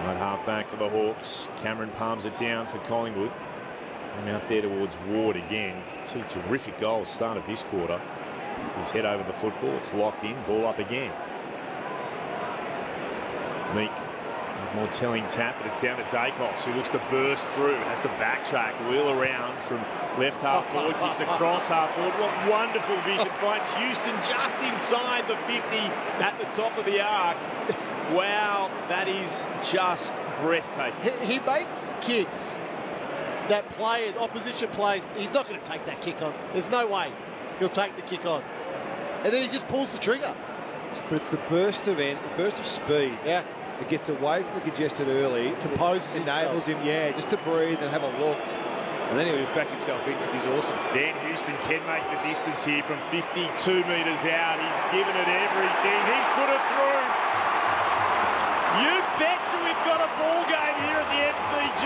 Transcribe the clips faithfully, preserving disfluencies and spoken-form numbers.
Right half back for the Hawks. Cameron palms it down for Collingwood. And out there towards Ward again. Two terrific goals started this quarter. His head over the football. It's locked in. Ball up again. Meek. More telling tap, but it's down to Dacos, who looks to burst through, has to backtrack, wheel around from left half forward, kicks across half forward. What wonderful vision, finds Houston just inside the fifty at the top of the arc. Wow, that is just breathtaking. He, he makes kicks that players, opposition players, he's not going to take that kick on. There's no way he'll take the kick on. And then he just pulls the trigger. But it's the burst of end, the burst of speed. Yeah. It gets away from the congested early. Composes enables him, yeah, just to breathe and have a look. And then he'll just back himself in because he's awesome. Ben Houston can make the distance here from fifty-two metres out. He's given it everything. He's put it through. You betcha we've got a ball game here at the M C G.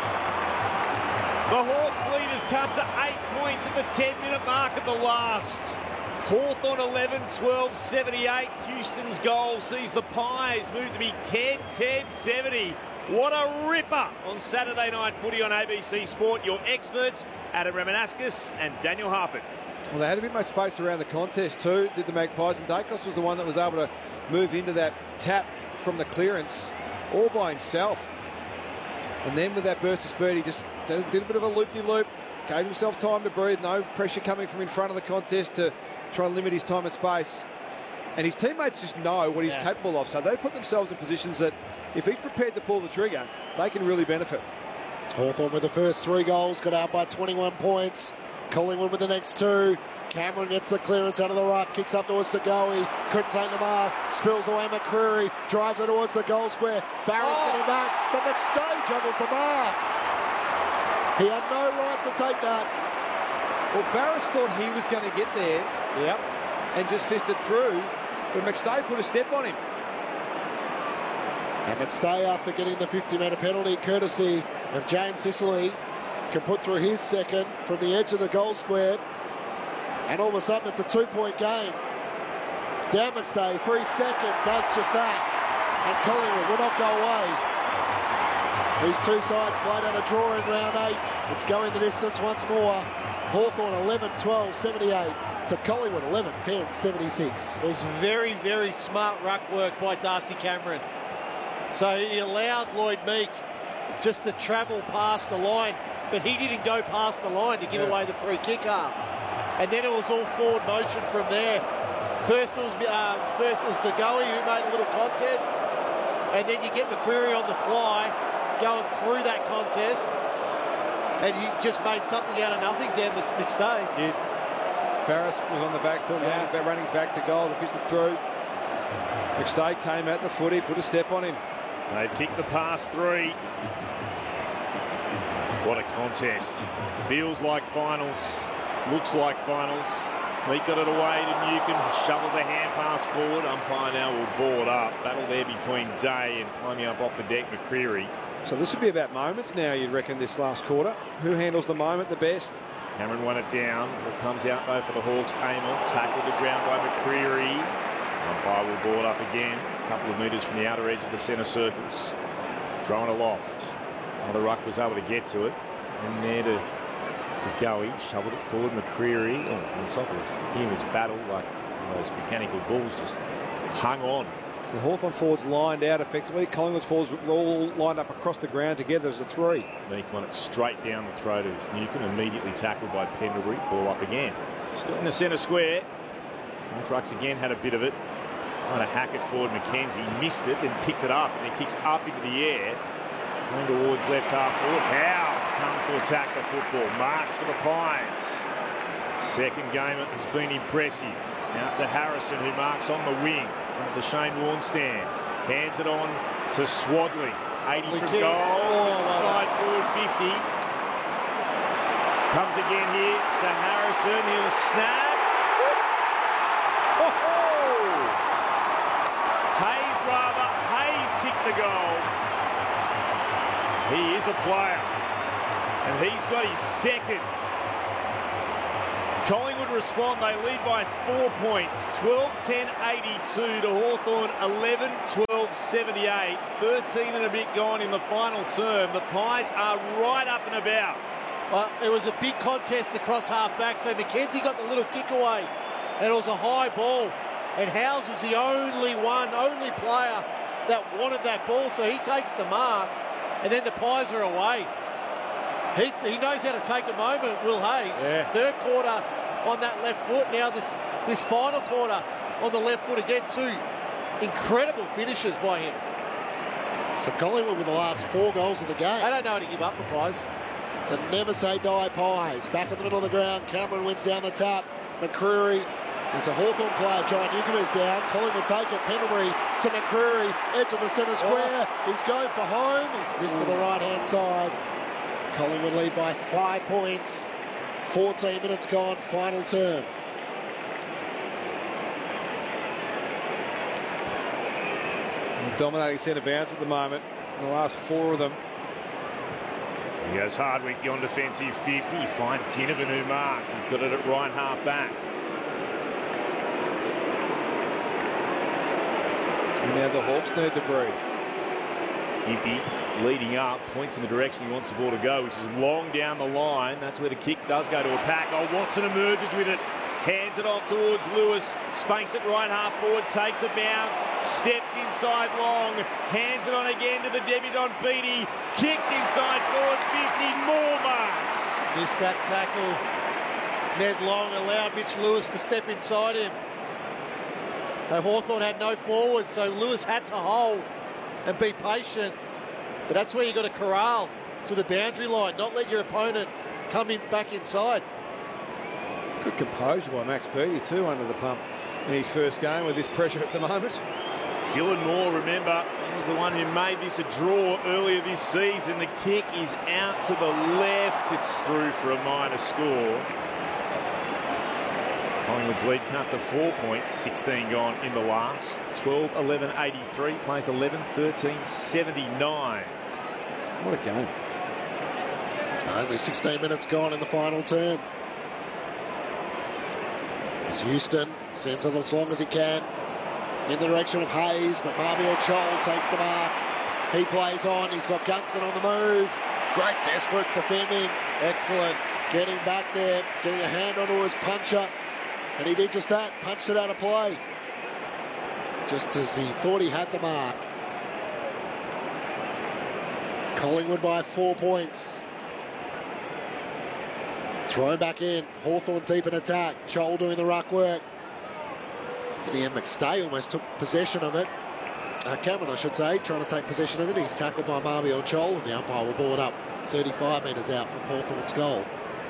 The Hawks leaders come to eight points at the ten-minute mark of the last. Hawthorn eleven twelve seventy-eight. Houston's goal sees the Pies move to be ten ten seventy. What a ripper on Saturday night footy on A B C Sport. Your experts, Adam Ramanaskas and Daniel Harpert. Well, they had a bit much space around the contest too, did the Magpies, and Dacos was the one that was able to move into that tap from the clearance all by himself. And then with that burst of speed, he just did a bit of a loop-de-loop, gave himself time to breathe, no pressure coming from in front of the contest to try and limit his time and space. And his teammates just know what he's yeah. capable of, so they put themselves in positions that if he's prepared to pull the trigger, they can really benefit. Hawthorn with the first three goals, got out by twenty-one points. Collingwood with the next two. Cameron gets the clearance out of the ruck, kicks up towards Tagoe, couldn't take the mark, spills away McCreary, drives it towards the goal square. Barrett's oh. getting back, but McStay juggles the mark. He had no right to take that. Well, Barris thought he was going to get there. Yep. And just fist it through, but McStay put a step on him. And McStay, after getting the fifty-metre penalty, courtesy of James Sicily, can put through his second from the edge of the goal square. And all of a sudden, it's a two-point game. Down McStay for his second, does just that. And Collingwood will not go away. These two sides played out a draw in round eight. It's going the distance once more. Hawthorn eleven twelve seventy-eight to Collingwood eleven ten seventy-six. It was very, very smart ruck work by Darcy Cameron. So he allowed Lloyd Meek just to travel past the line, but he didn't go past the line to give yeah. away the free kick half. And then it was all forward motion from there. First it was uh, first it was Tagoe who made a little contest, and then you get McCreary on the fly going through that contest, and he just made something out of nothing down McStay. Yeah. Barris was on the back foot, yeah. running, running back to goal to fish it through. McStay came at the footy, put a step on him. They kicked the pass three. What a contest. Feels like finals. Looks like finals. Meek got it away to Newcomb. Shovels a hand pass forward. Umpire now will board up. Battle there between Day and climbing up off the deck, McCreary. So this would be about moments now, you'd reckon, this last quarter. Who handles the moment the best? Cameron won it down. It comes out though for the Hawks. Amon tackled the ground by McCreary. Umpire will board up again. A couple of metres from the outer edge of the centre circles. Thrown aloft. Well, the ruck was able to get to it. And there to, to Goey. Shoveled it forward. McCreary oh, on top of him is Battle, like those mechanical balls, just hung on. So the Hawthorn forwards lined out effectively. Collingwood's forwards were all lined up across the ground together as a three. Meek won it straight down the throat of Newcomb, immediately tackled by Pendlebury. Ball up again. Still in the centre square. Both rucks again had a bit of it. Trying to hack it forward, McKenzie missed it, then picked it up, and then kicks up into the air. Going towards left half forward. Howes comes to attack the football. Marks for the Pies. Second game it has been impressive. Out to Harrison, who marks on the wing from the Shane Warne stand. Hands it on to Swadling. eighty from goal. Inside forward fifty. Comes again here to Harrison. He'll snap. Oh, oh. Hayes rather. Hayes kicked the goal. He is a player. And he's got his second. Collingwood respond. They lead by four points. twelve ten eighty-two to Hawthorn, eleven twelve seventy-eight. thirteen and a bit gone in the final term. The Pies are right up and about. Well, it was a big contest across half-back, so McKenzie got the little kick away, and it was a high ball, and Howes was the only one, only player that wanted that ball, so he takes the mark, and then the Pies are away. He, he knows how to take a moment, Will Hayes. Yeah. Third quarter on that left foot. Now this, this final quarter on the left foot again. Two incredible finishes by him. So Collingwood with the last four goals of the game. I don't know how to give up the prize. The never say die Pies. Back in the middle of the ground. Cameron wins down the tap. McCreery. There's a Hawthorn player. John Newcomb is down. Collingwood take it. Pendlebury to McCreery. Edge of the centre square. Oh. He's going for home. He's missed Ooh. to the right-hand side. Collingwood lead by five points. fourteen minutes gone, final term. Dominating centre bounce at the moment. The last four of them. He goes Hardwick beyond defensive fifty. He finds Ginnivan who marks. He's got it at right half back. And now the Hawks need to breathe. Impey leading up, points in the direction he wants the ball to go, which is long down the line. That's where the kick does go to a pack. Oh, Watson emerges with it, hands it off towards Lewis, space it right half forward, takes a bounce, steps inside long, hands it on again to the debutant Beattie, kicks inside forward fifty, more marks. Missed that tackle. Ned Long allowed Mitch Lewis to step inside him. So Hawthorn had no forward, so Lewis had to hold and be patient. But that's where you got to corral to the boundary line, not let your opponent come in back inside. Good composure by Max Beattie too under the pump in his first game with this pressure at the moment. Dylan Moore, remember, he was the one who made this a draw earlier this season. The kick is out to the left. It's through for a minor score. Collingwood's lead cut to four points, sixteen gone in the last. twelve eleven eighty-three, plays eleven thirteen seventy-nine. What a game. Only sixteen minutes gone in the final term. As Houston sends it as long as he can in the direction of Hayes, but Mabior Chol takes the mark. He plays on, he's got Gunston on the move. Great desperate defending. Excellent. Getting back there, getting a hand onto his puncher. And he did just that, punched it out of play. Just as he thought he had the mark. Collingwood by four points. Throw back in, Hawthorn deep in attack. Chol doing the ruck work. In the end, McStay almost took possession of it. Uh, Cameron, I should say, trying to take possession of it. He's tackled by Mabior Chol, and the umpire will ball it up thirty-five metres out from Hawthorn's goal.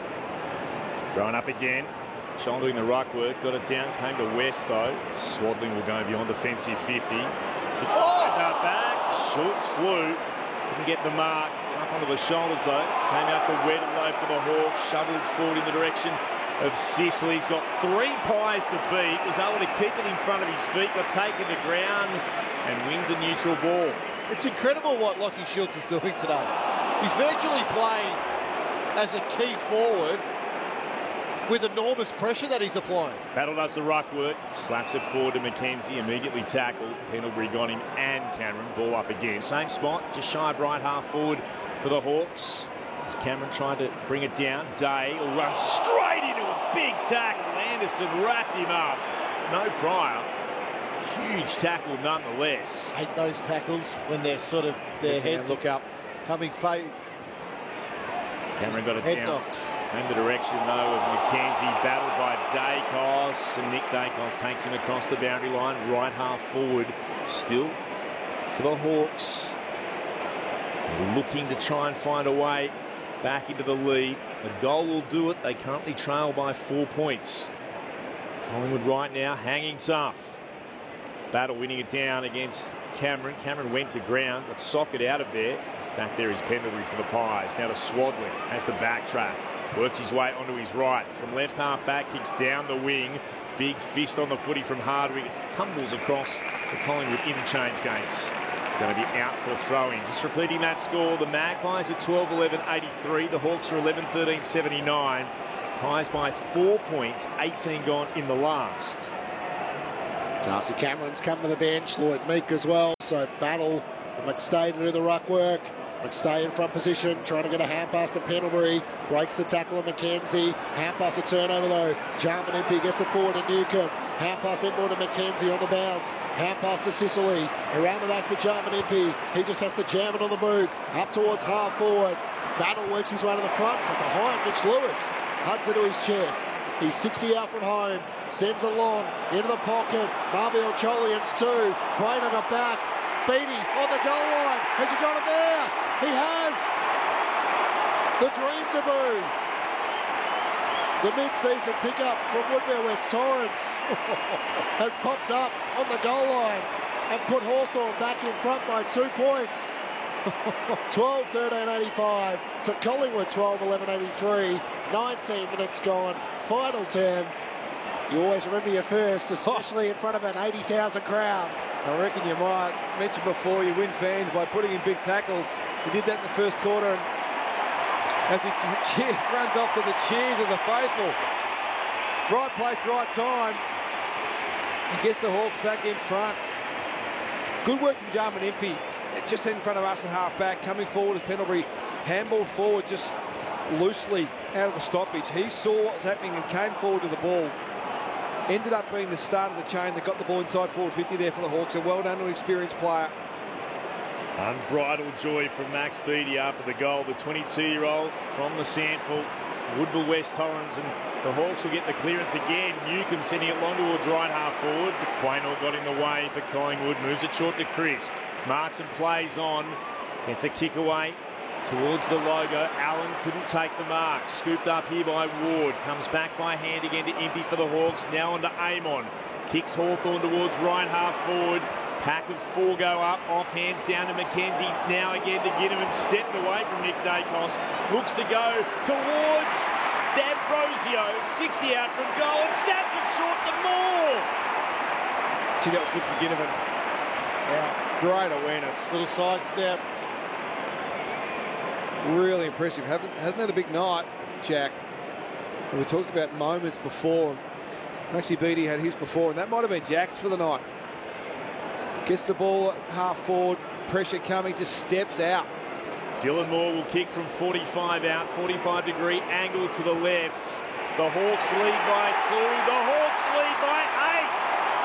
Thrown up again. Chol doing the ruck work, got it down, came to West though. Swadling will go beyond defensive fifty. It's oh! back, Schultz flew, didn't get the mark, up onto the shoulders though. Came out the wet low for the Hawks, shoveled forward in the direction of Sicily. He's got three Pies to beat, was able to keep it in front of his feet, got taken to ground and wins a neutral ball. It's incredible what Lachie Schultz is doing today. He's virtually playing as a key forward with enormous pressure that he's applying. Battle does the ruck work, slaps it forward to McKenzie, immediately tackled. Pendlebury got him and Cameron, ball up again. Same spot, just shy of right half forward for the Hawks. As Cameron tried to bring it down, Day will run straight into a big tackle. Anderson wrapped him up. No prior. Huge tackle nonetheless. Hate those tackles when they're sort of, their heads look up. Coming fade. Cameron got it Head down. knocks. In the direction, though, of McKenzie, battled by Dacos, and Nick Dacos takes him across the boundary line, right half forward, still for the Hawks. They're looking to try and find a way back into the lead. A goal will do it. They currently trail by four points. Collingwood right now hanging tough. Battle winning it down against Cameron. Cameron went to ground, got socket out of there. Back there is Pendlebury for the Pies. Now to Swadling, has to backtrack. Works his way onto his right. From left half back, kicks down the wing. Big fist on the footy from Hardwick. It tumbles across the Collingwood interchange gates. It's going to be out for a throw-in. Just repeating that score, the Magpies are twelve eleven eighty-three. The Hawks are eleven thirteen seventy-nine. Pies by four points, eighteen gone in the last. Darcy Cameron's come to the bench, Lloyd Meek as well. So Battle and McStay to do the ruck work. McStay in front position, trying to get a hand pass to Pendlebury. Breaks the tackle of McKenzie. Hand pass to turnover though. Jarman Impey gets it forward to Newcomb. Hand pass inboard to McKenzie on the bounce. Hand pass to Sicily. Around the back to Jarman Impey. He just has to jam it on the boot. Up towards half forward. Battle works his way to the front, but behind Mitch Lewis. Hugs it to his chest. He's sixty out from home. Sends it long into the pocket. Marviel Cholians two. Quainer got back. Beattie on the goal line. Has he got it there? He has. The dream debut. The mid-season pickup from Woodmere West Torrens has popped up on the goal line and put Hawthorn back in front by two points. twelve thirteen eighty-five to Collingwood twelve eleven eighty-three. nineteen minutes gone. Final term. You always remember your first, especially in front of an eighty thousand crowd. I reckon you might. Mentioned before, you win fans by putting in big tackles. He did that in the first quarter, and as he cheer, runs off to the cheers of the faithful. Right place, right time. He gets the Hawks back in front. Good work from Jarman Impey. Just in front of us at half-back, coming forward with Pendlebury. Handball forward just loosely out of the stoppage. He saw what was happening and came forward to the ball. Ended up being the start of the chain that got the ball inside forward fifty there for the Hawks. A well done to an experienced player. Unbridled joy from Max Beattie after the goal. The twenty-two-year-old from the Sandford, Woodville West Torrens, and the Hawks will get the clearance again. Newcomb sending it long towards right half forward, but Quaynor got in the way for Collingwood. Moves it short to Chris. Marks and plays on. Gets a kick away towards the logo. Allen couldn't take the mark. Scooped up here by Ward. Comes back by hand again to Impey for the Hawks. Now on to Amon. Kicks Hawthorn towards right half forward. Pack of four go up. Off hands down to McKenzie. Now again to Ginnivan. Stepped away from Nick Dacos. Looks to go towards D'Ambrosio. sixty out from goal and snaps it short to Moore. Gee, that was good for Ginnivan. Yeah. Great awareness. Little sidestep. Really impressive. Haven't, hasn't had a big night, Jack. We talked about moments before. Maxi Beattie had his before, and that might have been Jack's for the night. Gets the ball half forward, pressure coming, just steps out. Dylan Moore will kick from forty-five out, forty-five degree angle to the left. The Hawks lead by two. The Hawks lead by eight.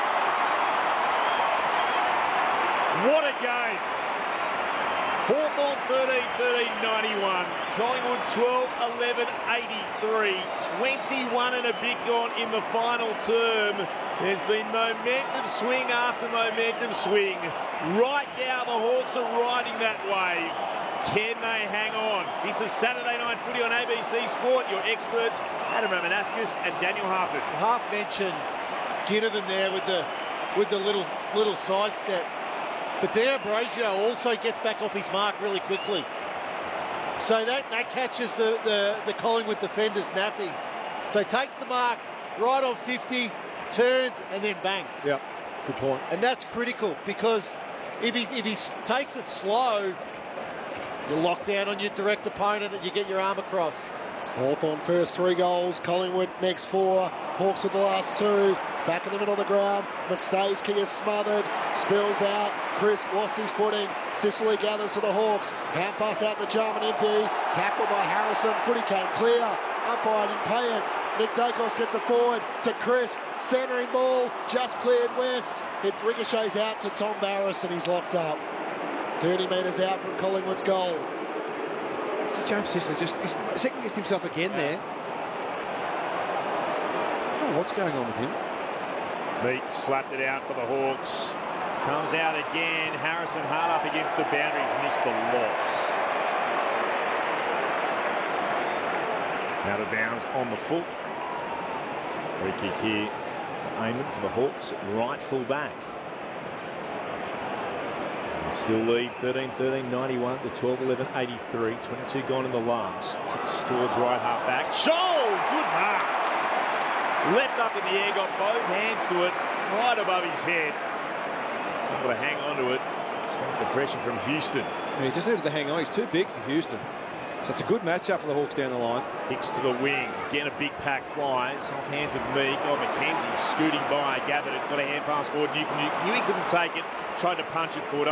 What a game. Hawthorn thirteen thirteen ninety-one. Collingwood twelve eleven eighty-three. twenty-one and a bit gone in the final term. There's been momentum swing after momentum swing. Right now the Hawks are riding that wave. Can they hang on? This is Saturday Night Footy on A B C Sport. Your experts, Adam Ramanauskas and Daniel Harford. Half mentioned Ginnivan there with the with the little little sidestep. But D'Ambrosio also gets back off his mark really quickly. So that, that catches the, the, the Collingwood defenders napping. So he takes the mark right on fifty, turns, and then bang. Yeah, good point. And that's critical because if he, if he takes it slow, you lock down on your direct opponent and you get your arm across. Hawthorn first three goals, Collingwood next four. Hawks with the last two. Back in the middle of the ground. McStay's kick is smothered. Spills out. Chris lost his footing. Sicily gathers for the Hawks. Hand pass out to Jarman Impey. Tackled by Harrison. Footy came clear. Umpire didn't pay it. Nick Dacos gets it forward to Chris. Centering ball. Just cleared west. It ricochets out to Tom Barris and he's locked up. thirty metres out from Collingwood's goal. James Sicily just second guessed himself again there. I don't know what's going on with him. Meek slapped it out for the Hawks. Comes out again. Harrison hard up against the boundaries. Missed the loss. Out of bounds on the foot. Free kick here for Amon for the Hawks. Right full back. Still lead thirteen thirteen ninety-one to twelve eleven eighty-three. twenty-two gone in the last. Kicks towards right half back. Shoal! Good mark. Leapt up in the air, got both hands to it, right above his head. He's able to hang on to it. He's got the pressure from Houston. Yeah, he just needed to hang on. He's too big for Houston. So it's a good matchup for the Hawks down the line. Hicks to the wing. Again, a big pack flies. Off hands of Meek. Oh, McKenzie scooting by. Gathered it. Got a hand pass forward. Knew, knew he couldn't take it. Tried to punch it forward.